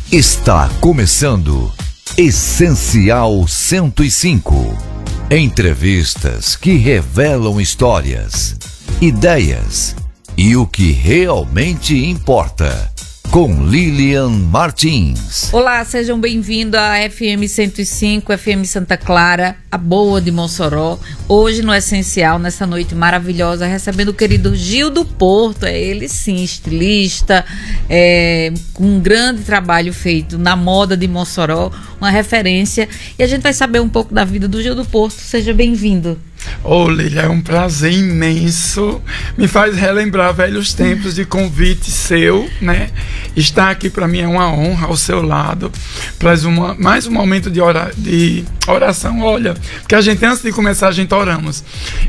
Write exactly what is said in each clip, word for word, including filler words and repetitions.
Está começando Essencial cento e cinco. Entrevistas que revelam histórias, ideias e o que realmente importa. Com Lilian Martins. Olá, sejam bem-vindos à F M cento e cinco, F M Santa Clara, a boa de Mossoró. Hoje no Essencial, nessa noite maravilhosa, recebendo o querido Gil do Porto. É ele sim, estilista, é, com um grande trabalho feito na moda de Mossoró, uma referência. E a gente vai saber um pouco da vida do Gil do Porto. Seja bem-vindo. Ô, oh, Lília, é um prazer imenso, me faz relembrar velhos tempos de convite seu, né? Estar aqui para mim é uma honra ao seu lado, traz uma, mais um momento de, ora, de oração, olha, porque a gente, antes de começar, a gente oramos,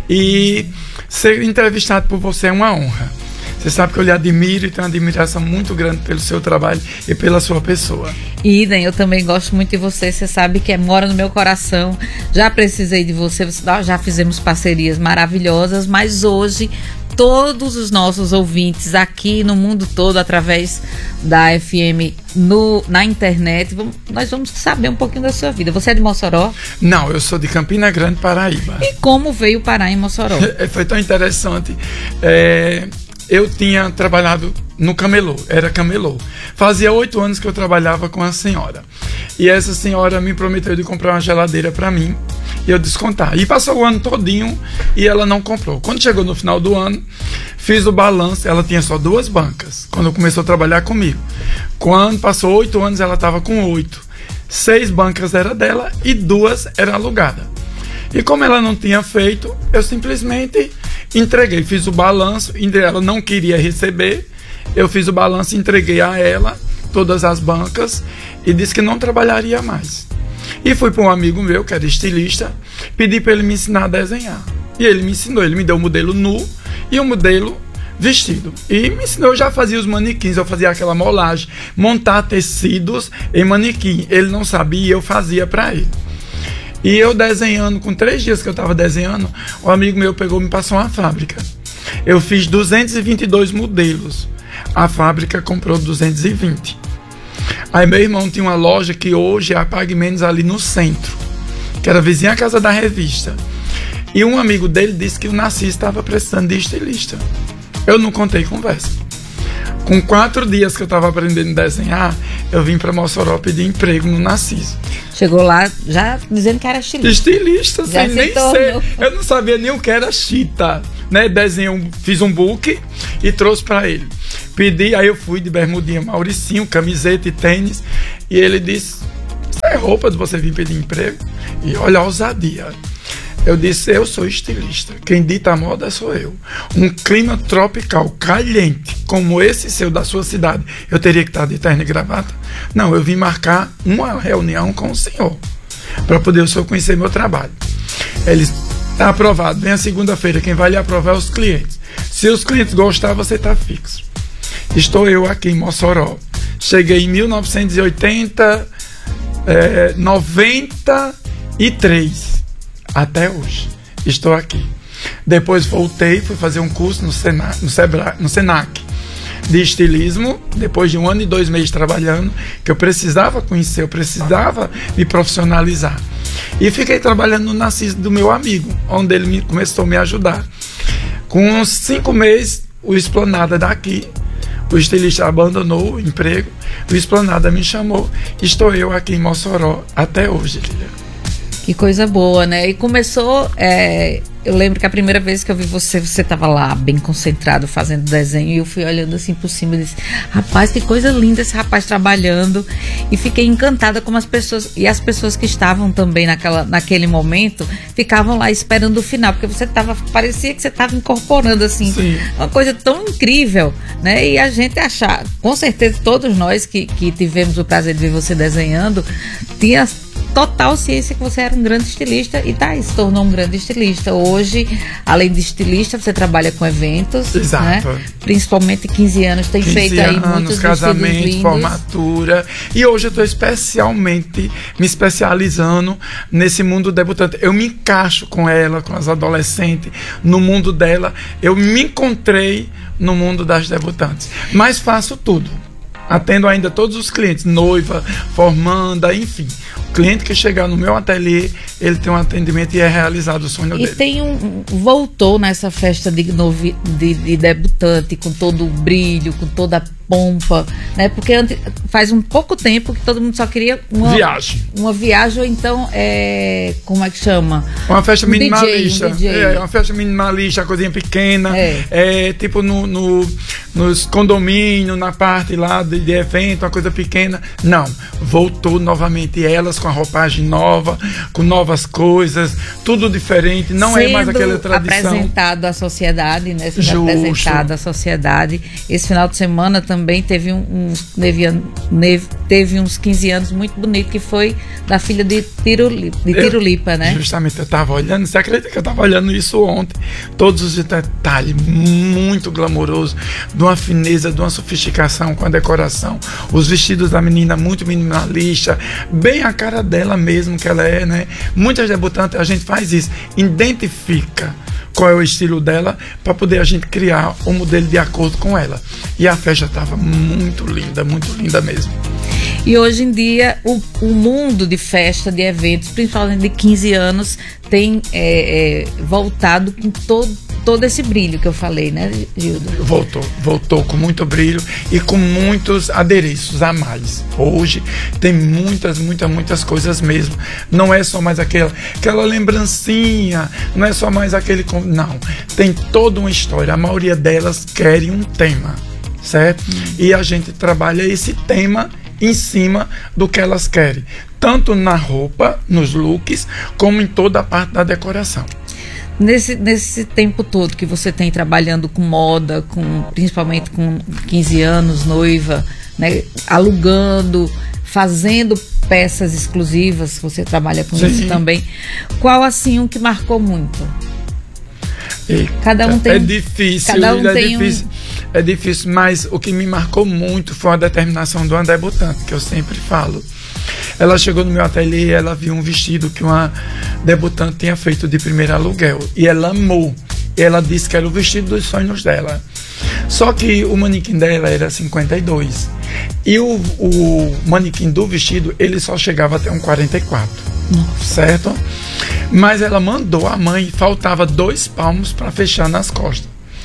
e ser entrevistado por você é uma honra. Você sabe que eu lhe admiro e tenho uma admiração muito grande pelo seu trabalho e pela sua pessoa. Idem, eu também gosto muito de você. Você sabe que é, mora no meu coração. Já precisei de você, já fizemos parcerias maravilhosas, mas hoje todos os nossos ouvintes aqui no mundo todo, através da F M, no, na internet, vamos, nós vamos saber um pouquinho da sua vida. Você é de Mossoró? Não, eu sou de Campina Grande, Paraíba. E como veio parar em Mossoró? Foi tão interessante. É... Eu tinha trabalhado no camelô, era camelô. Fazia oito anos que eu trabalhava com a senhora. E essa senhora me prometeu de comprar uma geladeira para mim e eu descontar. E passou o ano todinho e ela não comprou. Quando chegou no final do ano, fiz o balanço. Ela tinha só duas bancas quando começou a trabalhar comigo. Quando passou oito anos, ela estava com oito. Seis bancas era dela e duas eram alugadas. E como ela não tinha feito, eu simplesmente entreguei, fiz o balanço, ela não queria receber, eu fiz o balanço, entreguei a ela todas as bancas e disse que não trabalharia mais. E fui para um amigo meu, que era estilista, pedi para ele me ensinar a desenhar. E ele me ensinou, ele me deu um modelo nu e um modelo vestido. E me ensinou, eu já fazia os manequins, eu fazia aquela molagem, montar tecidos em manequim. Ele não sabia, eu fazia para ele. E eu desenhando, com três dias que eu estava desenhando, um amigo meu pegou e me passou uma fábrica. Eu fiz duzentos e vinte e dois modelos. A fábrica comprou duzentos e vinte. Aí meu irmão tinha uma loja que hoje é a Pague Menos ali no centro, que era vizinha à casa da revista. E um amigo dele disse que o Narciso estava precisando de estilista. Eu não contei conversa. Com quatro dias que eu estava aprendendo a desenhar, eu vim para Mossoró pedir emprego no Narciso. Chegou lá já dizendo que era estilista. Estilista, sem nem ser. Eu não sabia nem o que era chita, né? Desenhei, fiz um book e trouxe para ele. Pedi, aí eu fui de bermudinha Mauricinho, camiseta e tênis. E ele disse: "Isso é roupa de você vir pedir emprego?" E olha a ousadia. Eu disse: "Eu sou estilista, quem dita a moda sou eu. Um clima tropical, caliente, como esse seu da sua cidade, eu teria que estar de terno e gravata? Não, eu vim marcar uma reunião com o senhor, para poder o senhor conhecer meu trabalho." Ele: "Está aprovado, vem a segunda-feira, quem vai lhe aprovar é os clientes. Se os clientes gostarem, você está fixo." Estou eu aqui em Mossoró. Cheguei em mil novecentos e oitenta, é, noventa e três. Até hoje, estou aqui. Depois voltei, fui fazer um curso no Senac, no, Sebra, no Senac de estilismo, depois de um ano e dois meses trabalhando, que eu precisava conhecer, eu precisava me profissionalizar. E fiquei trabalhando no Narciso do meu amigo, onde ele me, começou a me ajudar. Com uns cinco meses, o Esplanada daqui, o estilista abandonou o emprego, o Esplanada me chamou, estou eu aqui em Mossoró até hoje, Lilia. Que coisa boa, né? E começou, é, eu lembro que a primeira vez que eu vi você, você estava lá bem concentrado fazendo desenho, e eu fui olhando assim por cima e disse: "Rapaz, que coisa linda esse rapaz trabalhando." E fiquei encantada como as pessoas, e as pessoas que estavam também naquela, naquele momento, ficavam lá esperando o final, porque você tava, parecia que você estava incorporando assim, Sim. uma coisa tão incrível, né? E a gente achar, com certeza todos nós que, que tivemos o prazer de ver você desenhando, tinha total ciência que você era um grande estilista e tá aí, se tornou um grande estilista. Hoje, além de estilista, você trabalha com eventos. Exato. Né? Principalmente quinze anos, tem feito aí anos, muitos casamento, formatura. E hoje eu estou especialmente me especializando nesse mundo debutante. Eu me encaixo com ela, com as adolescentes, no mundo dela. Eu me encontrei no mundo das debutantes. Mas faço tudo. Atendo ainda todos os clientes, noiva, formanda, enfim. O cliente que chegar no meu ateliê, ele tem um atendimento e é realizado o sonho e dele. E tem um... Voltou nessa festa de, novi, de, de debutante, com todo o brilho, com toda a pompa, né? Porque antes, faz um pouco tempo que todo mundo só queria uma viagem. Uma viagem, ou então, é, como é que chama? Uma festa um minimalista. D J, um D J. É, uma festa minimalista, coisinha pequena. É, é tipo no, no, nos condomínios, na parte lá de, de evento, uma coisa pequena. Não, voltou novamente elas com a roupagem nova, com novas coisas, tudo diferente, não sendo é mais aquela tradição. Apresentado à sociedade, né? Sendo Justo. apresentado à sociedade. Esse final de semana também teve um, um teve, teve uns quinze anos muito bonito, que foi da filha de Tirulipa, de Tirulipa, eu, né? Justamente, eu tava olhando, você acredita que eu tava olhando isso ontem? Todos os detalhes, muito glamouroso, de uma fineza, de uma sofisticação com a decoração, os vestidos da menina muito minimalista, bem a cara dela mesmo que ela é, né? Muitas debutantes, a gente faz isso, identifica qual é o estilo dela, para poder a gente criar um modelo de acordo com ela. E a festa estava muito linda, muito linda mesmo. E hoje em dia, o, o mundo de festa, de eventos, principalmente de quinze anos, tem é, é, voltado com todo, todo esse brilho que eu falei, né, Gildo? Voltou, voltou com muito brilho e com muitos adereços a mais. Hoje tem muitas, muitas, muitas coisas mesmo. Não é só mais aquela, aquela lembrancinha, não é só mais aquele... Não, tem toda uma história. A maioria delas querem um tema, certo? Hum. E a gente trabalha esse tema em cima do que elas querem, tanto na roupa, nos looks, como em toda a parte da decoração. Nesse, nesse tempo todo que você tem trabalhando com moda, com, principalmente com quinze anos, noiva, né, alugando, fazendo peças exclusivas, você trabalha com Sim. isso também, qual assim um que marcou muito? E cada um tem é difícil, cada um é tem difícil, um... é difícil, mas o que me marcou muito foi a determinação de uma debutante, que eu sempre falo. Ela chegou no meu ateliê e ela viu um vestido que uma debutante tinha feito de primeiro aluguel e ela amou. E ela disse que era o vestido dos sonhos dela. Só que o manequim dela era cinquenta e dois e o, o manequim do vestido ele só chegava até um quarenta e quatro, certo? Mas ela mandou a mãe, faltava dois palmos para fechar nas costas.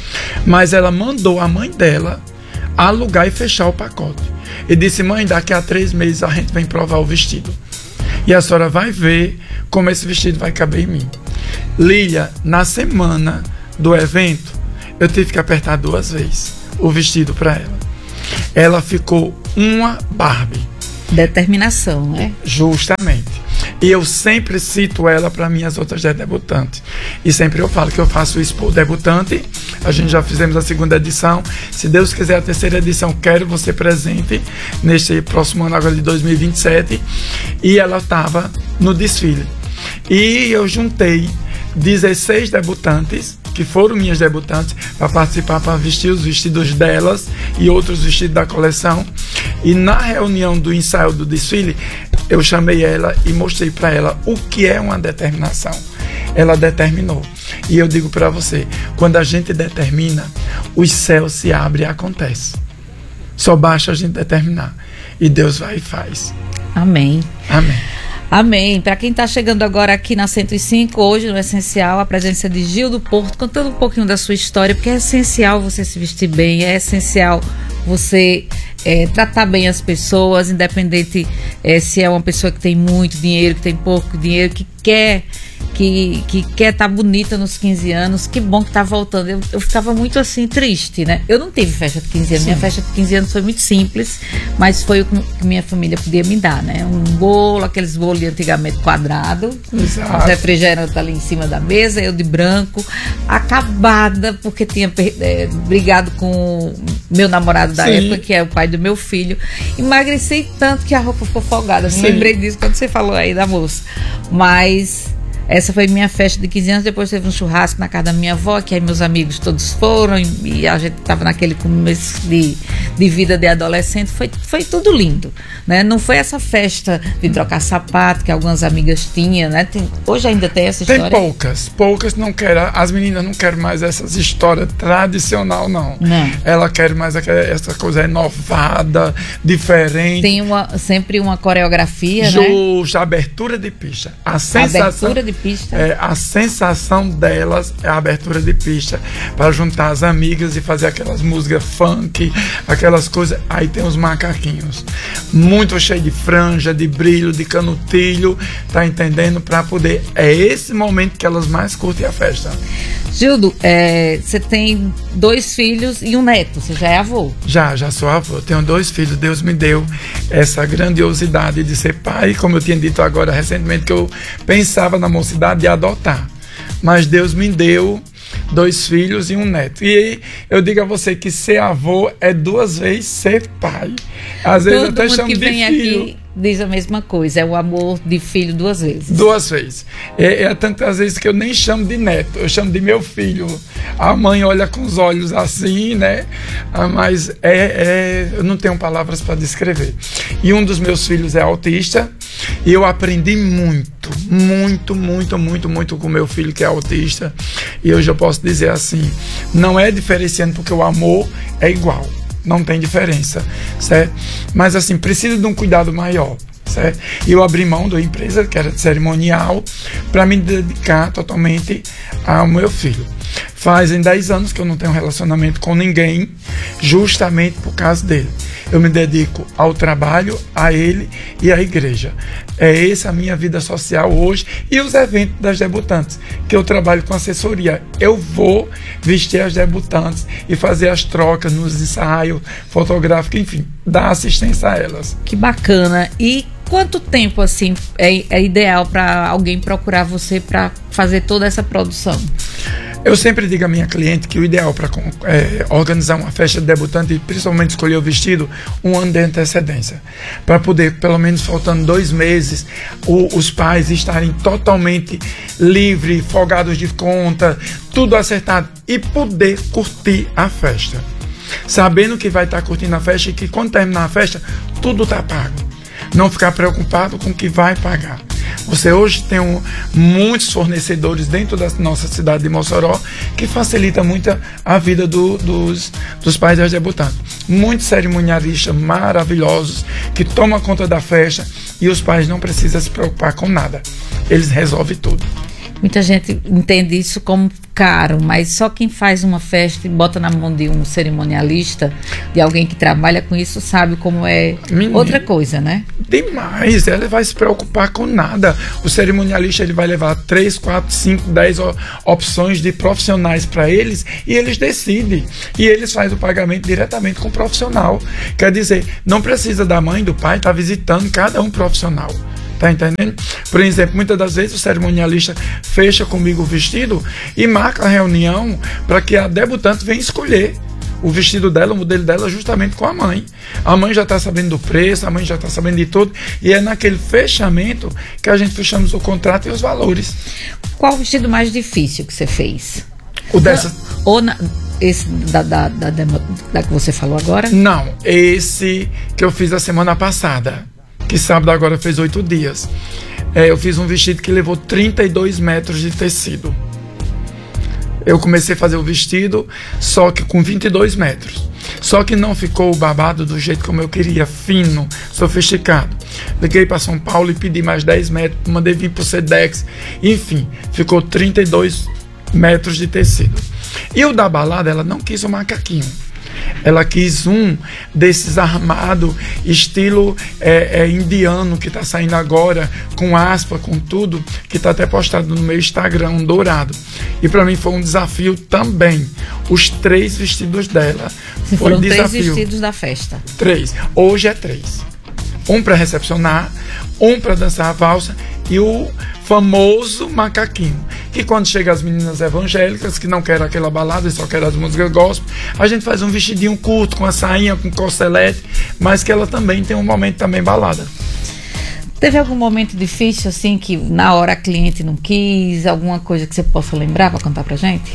Mas ela mandou a mãe dela alugar e fechar o pacote. E disse: mãe, daqui a três meses a gente vem provar o vestido. E a senhora vai ver como esse vestido vai caber em mim. Lília, na semana do evento, eu tive que apertar duas vezes o vestido para ela. Ela ficou uma Barbie. Determinação, né? Justamente. E eu sempre cito ela para minhas outras debutantes. E sempre eu falo que eu faço isso por debutante. A gente já fizemos a segunda edição. Se Deus quiser, a terceira edição, quero você presente neste próximo ano, agora de dois mil e vinte e sete. E ela estava no desfile. E eu juntei dezesseis debutantes, que foram minhas debutantes, para participar, para vestir os vestidos delas e outros vestidos da coleção. E na reunião do ensaio do desfile, eu chamei ela e mostrei para ela o que é uma determinação. Ela determinou. E eu digo para você, quando a gente determina, os céus se abrem e acontece. Só basta a gente determinar. E Deus vai e faz. Amém. Amém. Amém. Para quem está chegando agora aqui na cento e cinco, hoje no Essencial, a presença de Gildo Porto, contando um pouquinho da sua história, porque é essencial você se vestir bem, é essencial você é, tratar bem as pessoas, independente é, se é uma pessoa que tem muito dinheiro, que tem pouco dinheiro, que quer que, que quer estar tá bonita nos quinze anos. Que bom que está voltando. Eu, eu ficava muito assim, triste, né? Eu não tive festa de quinze anos. Sim. Minha festa de quinze anos foi muito simples, mas foi o que minha família podia me dar, né? Um bolo, aqueles bolos de antigamente quadrado, os refrigerantes ali em cima da mesa, eu de branco, acabada, porque tinha é, brigado com meu namorado da Sim. época, que é o pai do meu filho. Emagreci tanto que a roupa ficou folgada. Me lembrei disso quando você falou aí da moça. Mas essa foi minha festa de quinze anos, depois teve um churrasco na casa da minha avó, que aí meus amigos todos foram, e, e a gente tava naquele começo de, de vida de adolescente, foi, foi tudo lindo, né? Não foi essa festa de trocar sapato que algumas amigas tinham, né? Tem, hoje ainda tem essa história? Tem poucas, poucas não querem, as meninas não querem mais essas histórias tradicional, não. Não. Ela quer mais essa coisa renovada, diferente. Tem uma, sempre uma coreografia, Justa, né? abertura de pista. A sensação, abertura de pista. É, a sensação delas é a abertura de pista, para juntar as amigas e fazer aquelas músicas funk, aquelas coisas. Aí tem os macaquinhos, muito cheio de franja, de brilho, de canutilho, tá entendendo? Para poder, é esse momento que elas mais curtem a festa. Gildo, é, você tem dois filhos e um neto, você já é avô? Já, já sou avô, tenho dois filhos. Deus me deu essa grandiosidade de ser pai, como eu tinha dito agora recentemente, que eu pensava na mocidade de adotar, mas Deus me deu dois filhos e um neto. E aí eu digo a você que ser avô é duas vezes ser pai. Às vezes Todo até mundo chamo que de vem filho. Aqui diz a mesma coisa, é o amor de filho duas vezes. Duas vezes. É, é tantas vezes que eu nem chamo de neto, eu chamo de meu filho. A mãe olha com os olhos assim, né? Ah, mas é, é, eu não tenho palavras para descrever. E um dos meus filhos é autista, e eu aprendi muito, muito, muito, muito, muito com meu filho que é autista. E hoje eu posso dizer assim, não é diferenciando porque o amor é igual. Não tem diferença, certo? Mas assim, precisa de um cuidado maior, certo? E eu abri mão da empresa, que era de cerimonial, para me dedicar totalmente ao meu filho. Fazem dez anos que eu não tenho relacionamento com ninguém, justamente por causa dele. Eu me dedico ao trabalho, a ele e à igreja. É essa a minha vida social hoje, e os eventos das debutantes, que eu trabalho com assessoria. Eu vou vestir as debutantes e fazer as trocas nos ensaios fotográficos, enfim, dar assistência a elas. Que bacana. E quanto tempo assim é, é ideal para alguém procurar você para fazer toda essa produção? Eu sempre digo à minha cliente que o ideal para é, organizar uma festa de debutante, e principalmente escolher o vestido, um ano de antecedência. Para poder, pelo menos faltando dois meses, o, os pais estarem totalmente livres, folgados de conta, tudo acertado, e poder curtir a festa. Sabendo que vai estar curtindo a festa e que quando terminar a festa, tudo está pago. Não ficar preocupado com o que vai pagar. Você hoje tem um, muitos fornecedores dentro da nossa cidade de Mossoró que facilita muito a, a vida do, dos, dos pais das debutantes. Muitos cerimonialistas maravilhosos que tomam conta da festa e os pais não precisam se preocupar com nada. Eles resolvem tudo. Muita gente entende isso como caro, mas só quem faz uma festa e bota na mão de um cerimonialista, de alguém que trabalha com isso, sabe como é. Menino, outra coisa, né? Demais, ela vai se preocupar com nada. O cerimonialista ele vai levar três, quatro, cinco, dez opções de profissionais para eles e eles decidem. E eles fazem o pagamento diretamente com o profissional. Quer dizer, não precisa da mãe, do pai estar tá visitando cada um profissional. Tá entendendo? Por exemplo, muitas das vezes o cerimonialista fecha comigo o vestido e marca a reunião para que a debutante venha escolher o vestido dela, o modelo dela, justamente com a mãe. A mãe já está sabendo do preço, a mãe já está sabendo de tudo, e é naquele fechamento que a gente fechamos o contrato e os valores. Qual o vestido mais difícil que você fez? O dessa... Ou na... esse da, da, da, da, da que você falou agora? Não, esse que eu fiz a semana passada. Que sábado agora fez oito dias. É, eu fiz um vestido que levou trinta e dois metros de tecido. Eu comecei a fazer o vestido, só que com vinte e dois metros. Só que não ficou o babado do jeito como eu queria, fino, sofisticado. Liguei para São Paulo e pedi mais dez metros, mandei vir para o Sedex. Enfim, ficou trinta e dois metros de tecido. E o da balada, ela não quis o macaquinho. Ela quis um desses armados, estilo é, é, indiano, que está saindo agora, com aspa, com tudo, que está até postado no meu Instagram, um dourado. E para mim foi um desafio também. Os três vestidos dela. Se foi foram desafio. Três vestidos da festa. Três. Hoje é três. Um para recepcionar, um para dançar a valsa e o famoso macaquinho, que quando chega as meninas evangélicas que não querem aquela balada e só querem as músicas gospel, a gente faz um vestidinho curto com a sainha, com costelete, mas que ela também tem um momento também balada. Teve algum momento difícil, assim, que na hora a cliente não quis? Alguma coisa que você possa lembrar para contar pra gente?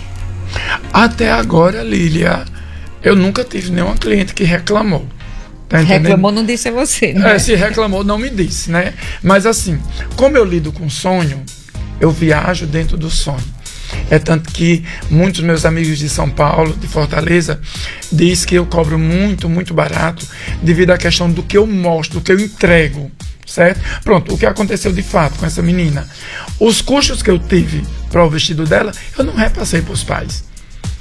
Até agora, Lília, eu nunca tive nenhuma cliente que reclamou. Tá reclamou, não disse a você, né? É, se reclamou, não me disse, né? Mas assim, como eu lido com sonho, eu viajo dentro do sonho. É tanto que muitos meus amigos de São Paulo, de Fortaleza, diz que eu cobro muito, muito barato devido à questão do que eu mostro, do que eu entrego, certo? Pronto, o que aconteceu de fato com essa menina? Os custos que eu tive para o vestido dela, eu não repassei para os pais.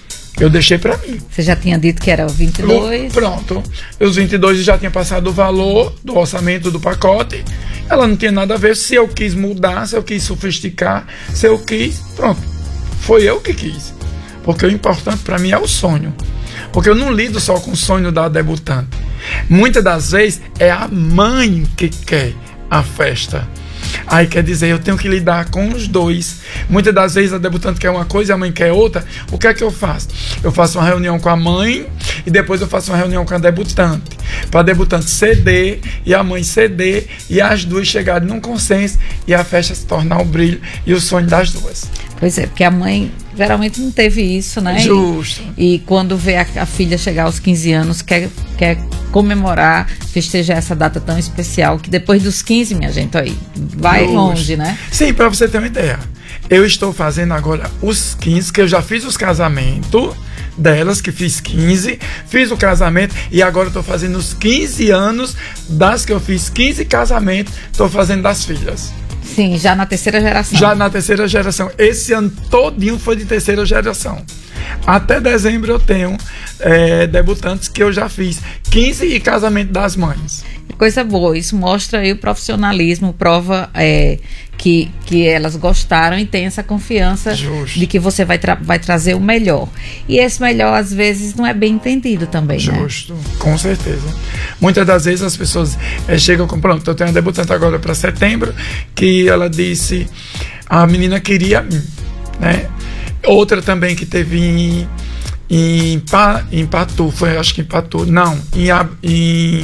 Eu deixei para mim. Você já tinha dito que era vinte e dois? Pronto. Os vinte e dois já tinha passado o valor do orçamento do pacote. Ela não tinha nada a ver. Se eu quis mudar, se eu quis sofisticar, se eu quis, pronto. Foi eu que quis. Porque o importante para mim é o sonho. Porque eu não lido só com o sonho da debutante. Muitas das vezes é a mãe que quer a festa. Aí quer dizer, eu tenho que lidar com os dois. Muitas das vezes a debutante quer uma coisa e a mãe quer outra. O que é que eu faço? Eu faço uma reunião com a mãe e depois eu faço uma reunião com a debutante. Para a debutante ceder e a mãe ceder e as duas chegarem num consenso e a festa se tornar o brilho e o sonho das duas. Pois é, porque a mãe geralmente não teve isso, né? Justo. E, e quando vê a, a filha chegar aos quinze anos, quer, quer comemorar, festejar essa data tão especial, que depois dos quinze, minha gente, aí, vai Justo. longe, né? Sim, para você ter uma ideia. Eu estou fazendo agora os quinze, que eu já fiz os casamentos delas, que fiz quinze, fiz o casamento e agora estou fazendo os quinze anos das que eu fiz quinze casamentos, estou fazendo das filhas. Sim, já na terceira geração. Já na terceira geração. Esse ano todinho foi de terceira geração. Até dezembro eu tenho é, debutantes que eu já fiz quinze e casamento das mães. Coisa boa, isso mostra aí o profissionalismo, prova é, que, que elas gostaram e tem essa confiança Justo. de que você vai, tra- vai trazer o melhor. E esse melhor, às vezes, não é bem entendido também, Justo, né? Com certeza. Muitas das vezes as pessoas é, chegam com, pronto, eu tenho uma debutante agora para setembro, que ela disse, a menina queria mim, né? Outra também que teve em, em, em Patu, foi acho que em Patu, não, em, em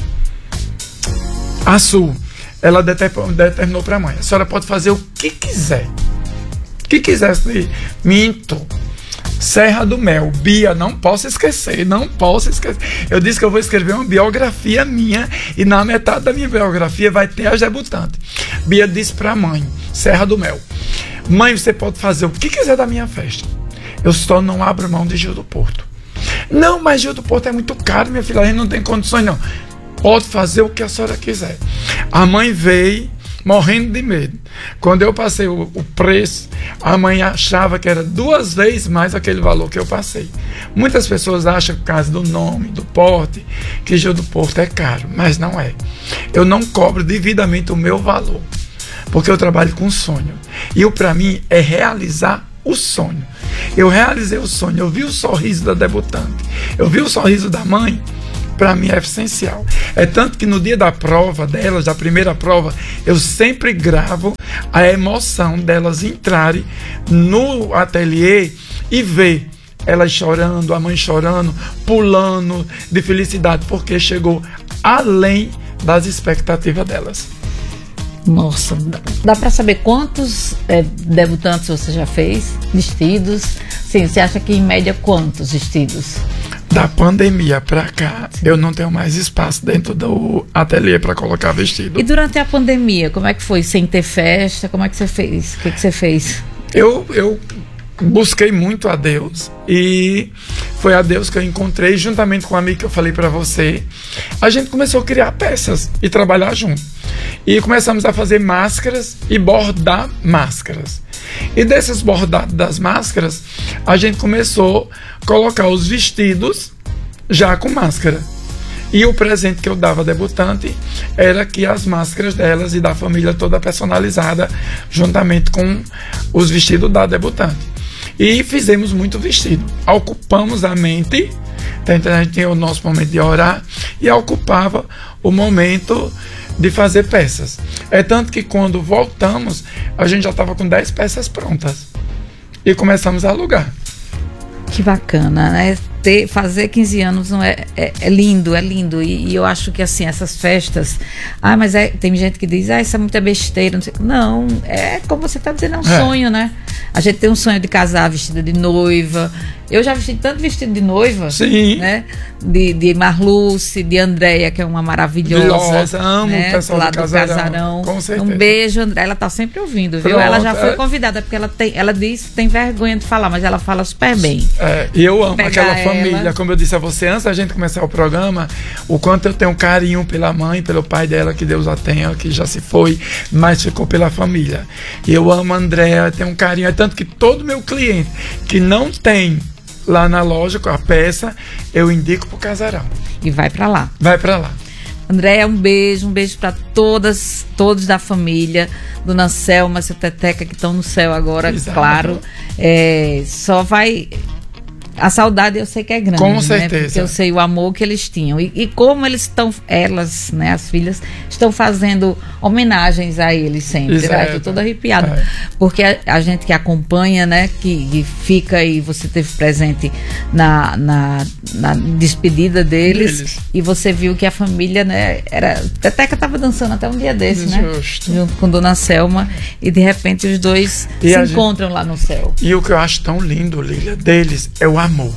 Açu, ela determinou para a mãe, a senhora pode fazer o que quiser, o que quiser, minto, Serra do Mel, Bia, não posso esquecer, não posso esquecer, eu disse que eu vou escrever uma biografia minha, e na metade da minha biografia vai ter as debutantes. Bia disse para a mãe, Serra do Mel, mãe, você pode fazer o que quiser da minha festa, eu só não abro mão de Gil do Porto. Não, mas Gil do Porto é muito caro, minha filha, a gente não tem condições não. Pode fazer o que a senhora quiser. A mãe veio morrendo de medo. Quando eu passei o, o preço, a mãe achava que era duas vezes mais aquele valor que eu passei. Muitas pessoas acham, por causa do nome, do porte, que Gil do Porto é caro, mas não é. Eu não cobro devidamente o meu valor, porque eu trabalho com sonho. E o para mim é realizar o sonho. Eu realizei o sonho, eu vi o sorriso da debutante, eu vi o sorriso da mãe. Para mim é essencial. É tanto que no dia da prova delas, da primeira prova, eu sempre gravo a emoção delas entrarem no ateliê e ver elas chorando, a mãe chorando, pulando de felicidade, porque chegou além das expectativas delas. Nossa, dá para saber quantos é, debutantes você já fez? Vestidos? Sim, você acha que em média quantos vestidos? Da pandemia pra cá, Sim. eu não tenho mais espaço dentro do ateliê para colocar vestido. E durante a pandemia, como é que foi? Sem ter festa, como é que você fez? O que, que você fez? Eu, eu busquei muito a Deus e foi a Deus que eu encontrei, juntamente com o amigo que eu falei para você. A gente começou a criar peças e trabalhar junto. E começamos a fazer máscaras e bordar máscaras. E desses bordados das máscaras, a gente começou a colocar os vestidos já com máscara. E o presente que eu dava à debutante era que as máscaras delas e da família toda personalizada, juntamente com os vestidos da debutante. E fizemos muito vestido. Ocupamos a mente, então a gente tinha o nosso momento de orar e ocupava o momento de fazer peças. É tanto que quando voltamos, a gente já estava com dez peças prontas. E começamos a alugar. Que bacana, né? Ter, fazer quinze anos não é, é, é lindo, é lindo. E, e eu acho que assim, essas festas. Ah, mas é, tem gente que diz, ah, isso é muita besteira. Não, sei. Não, é como você está dizendo, é um é. sonho, né? A gente tem um sonho de casar vestida de noiva. Eu já vesti tanto vestido de noiva. Sim. Né? De, de Marluce, de Andréia, que é uma maravilhosa. Nossa, amo né? o pessoal lá do Casarão. Casarão. Com certeza. Um beijo, André. Ela tá sempre ouvindo, viu? Pronto, ela já foi é. convidada, porque ela, tem, ela diz que tem vergonha de falar, mas ela fala super bem. É, e eu amo Pegar aquela ela. família, como eu disse a você antes da gente começar o programa, o quanto eu tenho carinho pela mãe, pelo pai dela, que Deus a tenha, que já se foi, mas ficou pela família. E eu amo a Andréa, tenho um carinho, é tanto que todo meu cliente que não tem lá na loja com a peça, eu indico pro Casarão. E vai pra lá. Vai pra lá. Andréia, um beijo, um beijo para todas, todos da família, Dona Selma, seu Teteca, que estão no céu agora, Exato. Claro. É, só vai. A saudade eu sei que é grande, com né? certeza. Porque eu sei o amor que eles tinham. E, e como eles estão, elas, né, as filhas, estão fazendo homenagens a eles sempre. Né? Estou toda arrepiada. É. Porque a, a gente que acompanha, né, que, que fica e você teve presente na, na, na despedida deles, deles, e você viu que a família, né, era. Teteca estava dançando até um dia desse, Justo. Né? Junto com Dona Selma, e de repente os dois e se encontram gente... lá no céu. E o que eu acho tão lindo, Lília, deles é o amor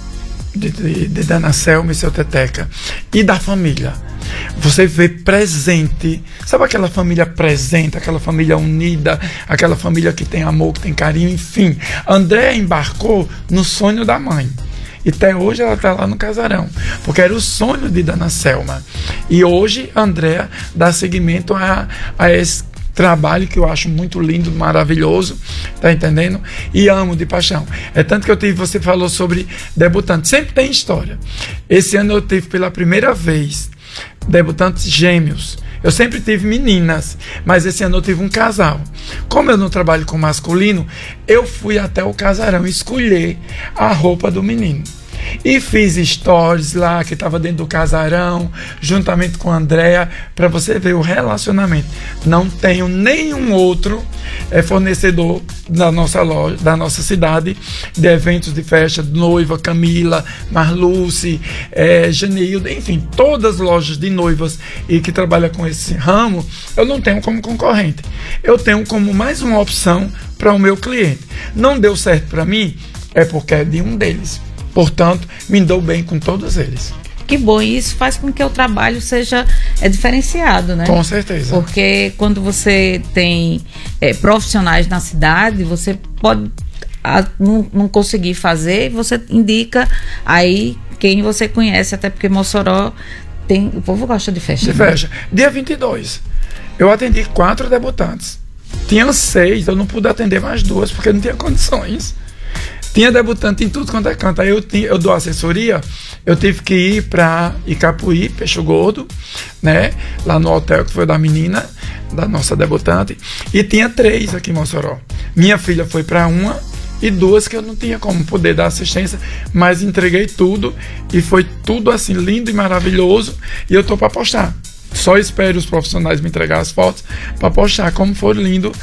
de, de, de Dona Selma e seu Teteca e da família. Você vê presente, sabe aquela família presente, aquela família unida, aquela família que tem amor, que tem carinho, enfim. André embarcou no sonho da mãe e até hoje ela está lá no Casarão, porque era o sonho de Dona Selma, e hoje André dá seguimento a, a esse trabalho que eu acho muito lindo, maravilhoso, tá entendendo? E amo de paixão. É tanto que eu tive, você falou sobre debutante, sempre tem história. Esse ano eu tive pela primeira vez debutantes gêmeos. Eu sempre tive meninas, mas esse ano eu tive um casal. Como eu não trabalho com masculino, eu fui até o Casarão escolher a roupa do menino. E fiz stories lá, que estava dentro do Casarão, juntamente com a Andréa, para você ver o relacionamento. Não tenho nenhum outro é, fornecedor da nossa loja, da nossa cidade, de eventos de festa, noiva, Camila, Marluce, é, Genilda, enfim, todas as lojas de noivas e que trabalham com esse ramo, eu não tenho como concorrente. Eu tenho como mais uma opção para o meu cliente. Não deu certo para mim, é porque é de um deles. Portanto, me dou bem com todos eles. Que bom, e isso faz com que o trabalho seja é diferenciado, né? Com certeza. Porque quando você tem é, profissionais na cidade, você pode a, não, não conseguir fazer, você indica aí quem você conhece, até porque Mossoró tem, o povo gosta de festa. De festa. Né? Dia vinte e dois, eu atendi quatro debutantes. Tinha seis, eu não pude atender mais duas, porque não tinha condições. Tinha debutante em tudo quanto é canto. Aí eu, tinha, eu dou assessoria, eu tive que ir para Icapuí, Peixe Gordo, né? Lá no hotel que foi da menina, da nossa debutante. E tinha três aqui em Mossoró. Minha filha foi para uma e duas que eu não tinha como poder dar assistência, mas entreguei tudo e foi tudo assim lindo e maravilhoso. E eu tô para postar. Só espero os profissionais me entregar as fotos para postar como foi lindo